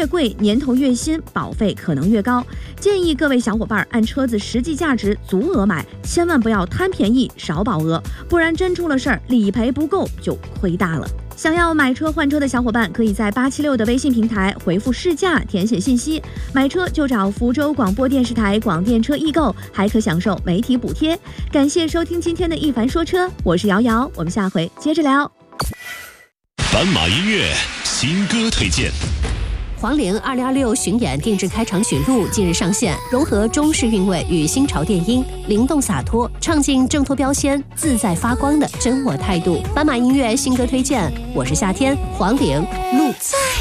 贵，年头越新，保费可能越高。建议各位小伙伴按车子实际价值足额买，千万不要贪便宜少保额，不然真出了事儿，理赔不够就亏大了。想要买车换车的小伙伴，可以在876的微信平台回复试驾，填写信息，买车就找福州广播电视台广电车易购，还可享受媒体补贴。感谢收听今天的一凡说车，我是瑶瑶，我们下回接着聊。 斑马音乐新歌推荐。 黄龄2026巡演定制开场曲录近日上线，融合中式韵味与新潮电音，灵动洒脱，唱尽挣脱标签、自在发光的真我态度。斑马音乐新歌推荐，我是夏天，黄龄录。